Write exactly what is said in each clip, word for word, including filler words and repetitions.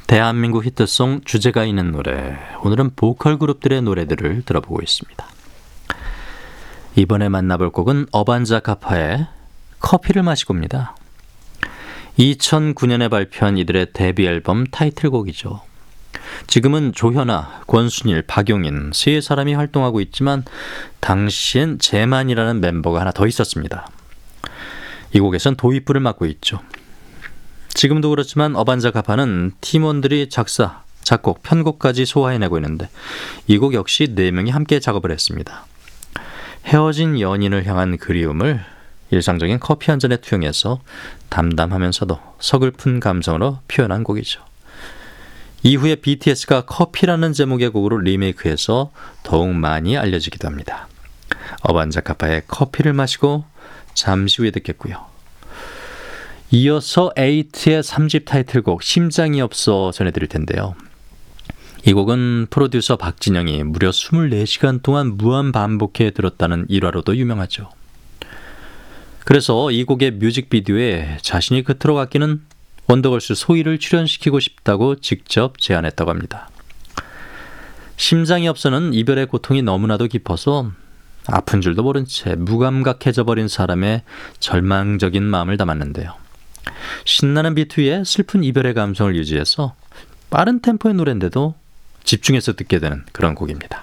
대한민국 히트송 주제가 있는 노래, 오늘은 보컬 그룹들의 노래들을 들어보고 있습니다. 이번에 만나볼 곡은 어반자카파의 커피를 마시고입니다. 이천구 년에 발표한 이들의 데뷔 앨범 타이틀곡이죠. 지금은 조현아, 권순일, 박용인 세 사람이 활동하고 있지만 당시엔 제만이라는 멤버가 하나 더 있었습니다. 이 곡에선 도입부를 맡고 있죠. 지금도 그렇지만 어반자카파는 팀원들이 작사, 작곡, 편곡까지 소화해내고 있는데 이 곡 역시 네 명이 함께 작업을 했습니다. 헤어진 연인을 향한 그리움을 일상적인 커피 한 잔에 투영해서 담담하면서도 서글픈 감성으로 표현한 곡이죠. 이후에 비티에스가 커피라는 제목의 곡으로 리메이크해서 더욱 많이 알려지기도 합니다. 어반자카파의 커피를 마시고 잠시 후에 듣겠고요. 이어서 에이트의 삼 집 타이틀곡 심장이 없어 전해드릴 텐데요. 이 곡은 프로듀서 박진영이 무려 이십사 시간 동안 무한 반복해 들었다는 일화로도 유명하죠. 그래서 이 곡의 뮤직비디오에 자신이 겉으로 아끼는 원더걸스 소희를 출연시키고 싶다고 직접 제안했다고 합니다. 심장이 없어는 이별의 고통이 너무나도 깊어서 아픈 줄도 모른 채 무감각해져 버린 사람의 절망적인 마음을 담았는데요. 신나는 비트 위에 슬픈 이별의 감성을 유지해서 빠른 템포의 노래인데도 집중해서 듣게 되는 그런 곡입니다.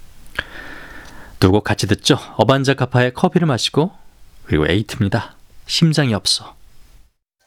두 곡 같이 듣죠. 어반자카파의 커피를 마시고, 그리고 에이트입니다. 심장이 없어.